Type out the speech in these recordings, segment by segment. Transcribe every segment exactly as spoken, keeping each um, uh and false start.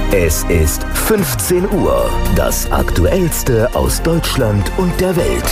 Es ist fünfzehn Uhr. Das Aktuellste aus Deutschland und der Welt.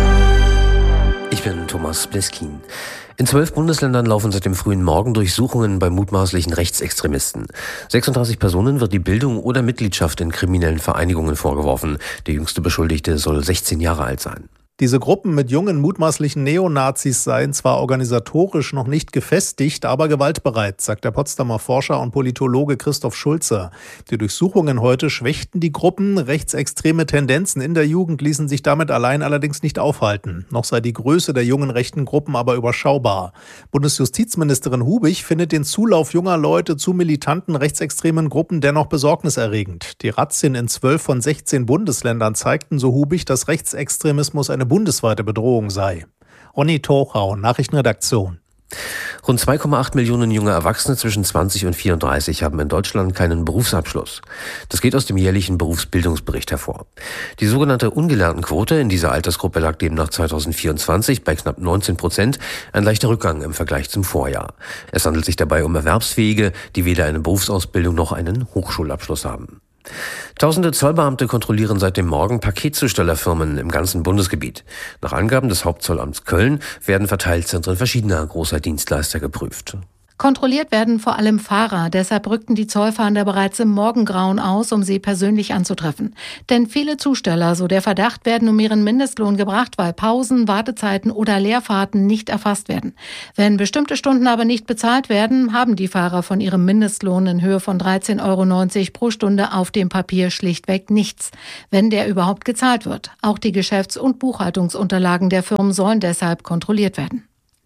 Ich bin Thomas Bliskin. In zwölf Bundesländern laufen seit dem frühen Morgen Durchsuchungen bei mutmaßlichen Rechtsextremisten. sechsunddreißig Personen wird die Bildung oder Mitgliedschaft in kriminellen Vereinigungen vorgeworfen. Der jüngste Beschuldigte soll sechzehn Jahre alt sein. Diese Gruppen mit jungen mutmaßlichen Neonazis seien zwar organisatorisch noch nicht gefestigt, aber gewaltbereit, sagt der Potsdamer Forscher und Politologe Christoph Schulze. Die Durchsuchungen heute schwächten die Gruppen. Rechtsextreme Tendenzen in der Jugend ließen sich damit allein allerdings nicht aufhalten. Noch sei die Größe der jungen rechten Gruppen aber überschaubar. Bundesjustizministerin Hubich findet den Zulauf junger Leute zu militanten rechtsextremen Gruppen dennoch besorgniserregend. Die Razzien in zwölf von sechzehn Bundesländern zeigten, so Hubich, dass Rechtsextremismus eine bundesweite Bedrohung sei. Ronny Tochau, Nachrichtenredaktion. Rund zwei Komma acht Millionen junge Erwachsene zwischen zwanzig und vierunddreißig haben in Deutschland keinen Berufsabschluss. Das geht aus dem jährlichen Berufsbildungsbericht hervor. Die sogenannte Ungelerntenquote in dieser Altersgruppe lag demnach zweitausendvierundzwanzig bei knapp neunzehn Prozent, ein leichter Rückgang im Vergleich zum Vorjahr. Es handelt sich dabei um Erwerbsfähige, die weder eine Berufsausbildung noch einen Hochschulabschluss haben. Tausende Zollbeamte kontrollieren seit dem Morgen Paketzustellerfirmen im ganzen Bundesgebiet. Nach Angaben des Hauptzollamts Köln werden Verteilzentren verschiedener großer Dienstleister geprüft. Kontrolliert werden vor allem Fahrer. Deshalb rückten die Zollfahnder bereits im Morgengrauen aus, um sie persönlich anzutreffen. Denn viele Zusteller, so der Verdacht, werden um ihren Mindestlohn gebracht, weil Pausen, Wartezeiten oder Leerfahrten nicht erfasst werden. Wenn bestimmte Stunden aber nicht bezahlt werden, haben die Fahrer von ihrem Mindestlohn in Höhe von dreizehn Euro neunzig pro Stunde auf dem Papier schlichtweg nichts, wenn der überhaupt gezahlt wird. Auch die Geschäfts- und Buchhaltungsunterlagen der Firmen sollen deshalb kontrolliert werden.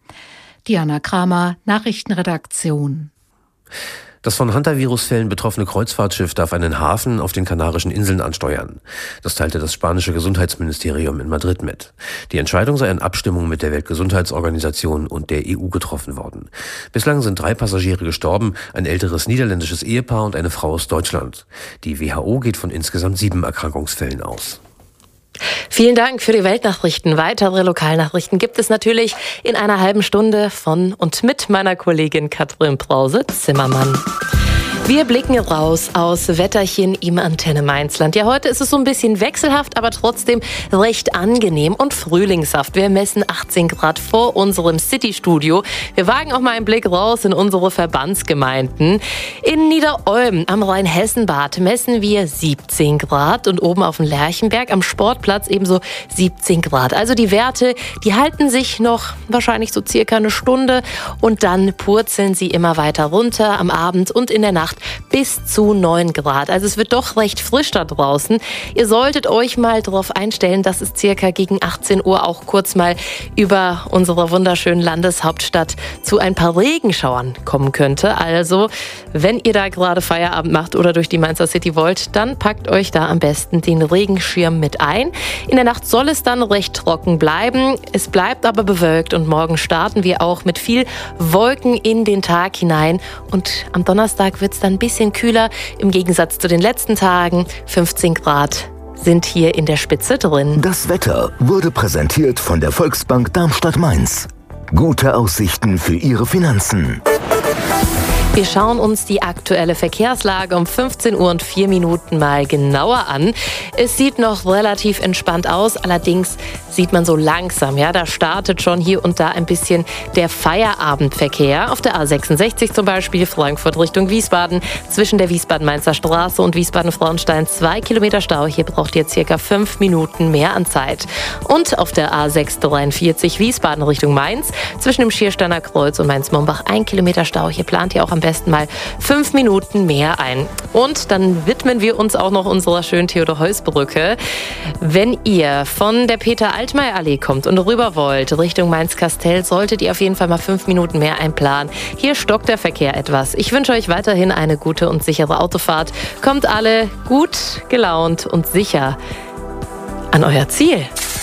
Diana Kramer, Nachrichtenredaktion. Das von Hantavirusfällen betroffene Kreuzfahrtschiff darf einen Hafen auf den Kanarischen Inseln ansteuern. Das teilte das spanische Gesundheitsministerium in Madrid mit. Die Entscheidung sei in Abstimmung mit der Weltgesundheitsorganisation und der E U getroffen worden. Bislang sind drei Passagiere gestorben, ein älteres niederländisches Ehepaar und eine Frau aus Deutschland. Die W H O geht von insgesamt sieben Erkrankungsfällen aus. Vielen Dank für die Weltnachrichten. Weitere Lokalnachrichten gibt es natürlich in einer halben Stunde von und mit meiner Kollegin Katrin Brause-Zimmermann. Wir blicken raus aus Wetterchen im Antenne Mainzland. Ja, heute ist es so ein bisschen wechselhaft, aber trotzdem recht angenehm und frühlingshaft. Wir messen achtzehn Grad vor unserem City-Studio. Wir wagen auch mal einen Blick raus in unsere Verbandsgemeinden. In Niederolm am Rheinhessenbad messen wir siebzehn Grad und oben auf dem Lerchenberg am Sportplatz ebenso siebzehn Grad. Also die Werte, die halten sich noch wahrscheinlich so circa eine Stunde und dann purzeln sie immer weiter runter am Abend und in der Nacht bis zu neun Grad. Also es wird doch recht frisch da draußen. Ihr solltet euch mal darauf einstellen, dass es circa gegen achtzehn Uhr auch kurz mal über unsere wunderschönen Landeshauptstadt zu ein paar Regenschauern kommen könnte. Also, wenn ihr da gerade Feierabend macht oder durch die Mainzer City wollt, dann packt euch da am besten den Regenschirm mit ein. In der Nacht soll es dann recht trocken bleiben. Es bleibt aber bewölkt und morgen starten wir auch mit viel Wolken in den Tag hinein. Und am Donnerstag wird es dann ein bisschen kühler im Gegensatz zu den letzten Tagen. fünfzehn Grad sind hier in der Spitze drin. Das Wetter wurde präsentiert von der Volksbank Darmstadt-Mainz. Gute Aussichten für Ihre Finanzen. Wir schauen uns die aktuelle Verkehrslage um fünfzehn Uhr und vier Minuten mal genauer an. Es sieht noch relativ entspannt aus, allerdings sieht man so langsam, ja, da startet schon hier und da ein bisschen der Feierabendverkehr. Auf der A sechsundsechzig zum Beispiel, Frankfurt Richtung Wiesbaden, zwischen der Wiesbaden-Mainzer Straße und Wiesbaden-Frauenstein zwei Kilometer Stau. Hier braucht ihr circa fünf Minuten mehr an Zeit. Und auf der A sechshundertdreiundvierzig Wiesbaden Richtung Mainz, zwischen dem Schiersteiner Kreuz und Mainz-Mombach ein Kilometer Stau. Hier plant ihr auch am besten mal fünf Minuten mehr ein. Und dann widmen wir uns auch noch unserer schönen Theodor-Heuss-Brücke. Wenn ihr von der Peter-Altmaier-Allee kommt und rüber wollt, Richtung Mainz-Kastell, solltet ihr auf jeden Fall mal fünf Minuten mehr einplanen. Hier stockt der Verkehr etwas. Ich wünsche euch weiterhin eine gute und sichere Autofahrt. Kommt alle gut gelaunt und sicher an euer Ziel.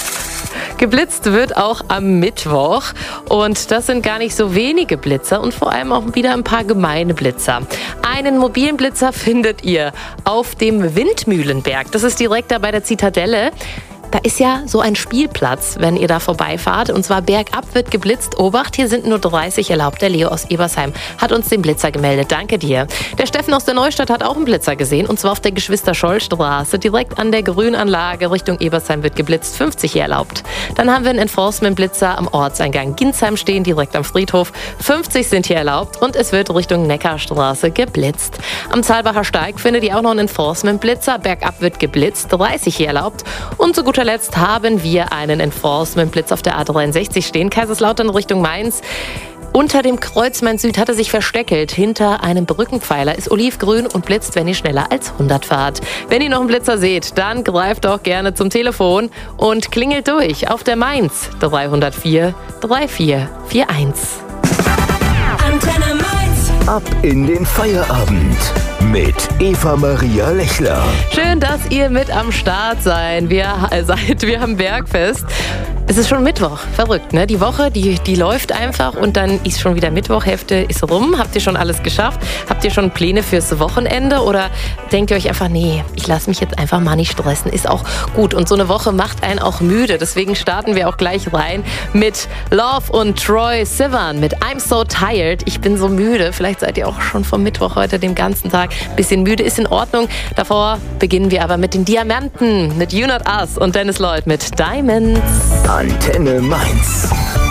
Geblitzt wird auch am Mittwoch und das sind gar nicht so wenige Blitzer und vor allem auch wieder ein paar gemeine Blitzer. Einen mobilen Blitzer findet ihr auf dem Windmühlenberg. Das ist direkt da bei der Zitadelle. Da ist ja so ein Spielplatz, wenn ihr da vorbeifahrt. Und zwar bergab wird geblitzt. Obacht, hier sind nur dreißig erlaubt. Der Leo aus Ebersheim hat uns den Blitzer gemeldet. Danke dir. Der Steffen aus der Neustadt hat auch einen Blitzer gesehen. Und zwar auf der Geschwister-Scholl-Straße. Direkt an der Grünanlage Richtung Ebersheim wird geblitzt. fünfzig hier erlaubt. Dann haben wir einen Enforcement-Blitzer am Ortseingang Ginsheim stehen, direkt am Friedhof. fünfzig sind hier erlaubt. Und es wird Richtung Neckarstraße geblitzt. Am Zahlbacher Steig findet ihr auch noch einen Enforcement-Blitzer. Bergab wird geblitzt. dreißig hier erlaubt. Und zu guter Letzt haben wir einen Enforcement-Blitz auf der A dreiundsechzig stehen. Kaiserslautern Richtung Mainz. Unter dem Kreuz Main Süd hat er sich versteckelt. Hinter einem Brückenpfeiler ist olivgrün und blitzt, wenn ihr schneller als hundert fahrt. Wenn ihr noch einen Blitzer seht, dann greift doch gerne zum Telefon und klingelt durch auf der Mainz dreihundertvier vierunddreißig einundvierzig. Antenne Mainz. Ab in den Feierabend mit Eva Maria Lechler. Schön, dass ihr mit am Start seid. Wir, äh, seid. Wir haben Bergfest. Es ist schon Mittwoch. Verrückt, ne? Die Woche, die, die läuft einfach und dann ist schon wieder Mittwoch. Hälfte ist rum. Habt ihr schon alles geschafft? Habt ihr schon Pläne fürs Wochenende? Oder denkt ihr euch einfach, nee, ich lasse mich jetzt einfach mal nicht stressen. Ist auch gut. Und so eine Woche macht einen auch müde. Deswegen starten wir auch gleich rein mit Love und Troye Sivan mit I'm So Tired. Ich bin so müde. Vielleicht seid ihr auch schon vom Mittwoch heute den ganzen Tag bisschen müde. Ist in Ordnung. Davor beginnen wir aber mit den Diamanten. Mit You Not Us und Dennis Lloyd mit Diamonds. Antenne Mainz.